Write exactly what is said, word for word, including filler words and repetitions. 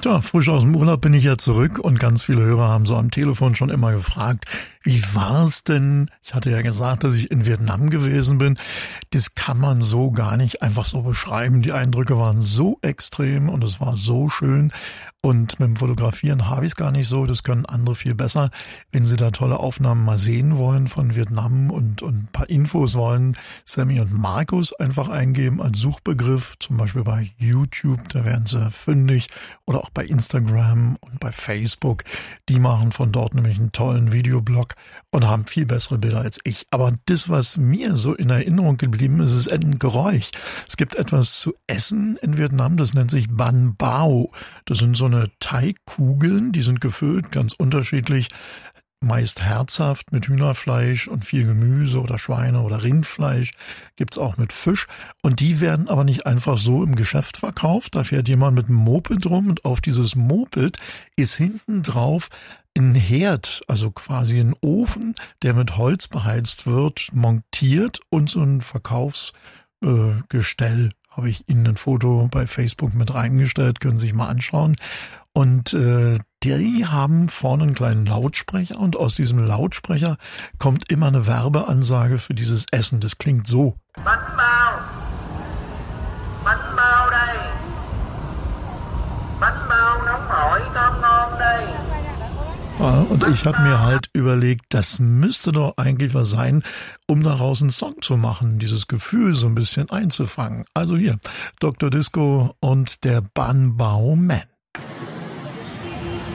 Tja, frisch aus dem Urlaub bin ich ja zurück und ganz viele Hörer haben so am Telefon schon immer gefragt, wie war's denn? Ich hatte ja gesagt, dass ich in Vietnam gewesen bin. Das kann man so gar nicht einfach so beschreiben. Die Eindrücke waren so extrem und es war so schön. Und mit dem Fotografieren habe ich es gar nicht so. Das können andere viel besser. Wenn Sie da tolle Aufnahmen mal sehen wollen von Vietnam und, und ein paar Infos wollen, Sammy und Markus einfach eingeben als Suchbegriff, zum Beispiel bei YouTube, da werden Sie fündig, oder auch bei Instagram und bei Facebook. Die machen von dort nämlich einen tollen Videoblog und haben viel bessere Bilder als ich. Aber das, was mir so in Erinnerung geblieben ist, ist ein Geräusch. Es gibt etwas zu essen in Vietnam, das nennt sich Ban Bao. Das sind so eine Teigkugeln, die sind gefüllt, ganz unterschiedlich, meist herzhaft mit Hühnerfleisch und viel Gemüse oder Schweine- oder Rindfleisch, gibt's auch mit Fisch. Und die werden aber nicht einfach so im Geschäft verkauft. Da fährt jemand mit einem Moped rum und auf dieses Moped ist hinten drauf ein Herd, also quasi ein Ofen, der mit Holz beheizt wird, montiert und so ein Verkaufsgestell. Äh, habe ich Ihnen ein Foto bei Facebook mit reingestellt, können Sie sich mal anschauen. Und äh, die haben vorne einen kleinen Lautsprecher und aus diesem Lautsprecher kommt immer eine Werbeansage für dieses Essen. Das klingt so. Bánh bao. Bánh bao đây. Bánh bao nóng hổi, ngon ngon đây. Ja, und ich habe mir halt überlegt, das müsste doch eigentlich was sein, um daraus einen Song zu machen, dieses Gefühl so ein bisschen einzufangen. Also hier, Doktor Disco und der Ban Bao Man.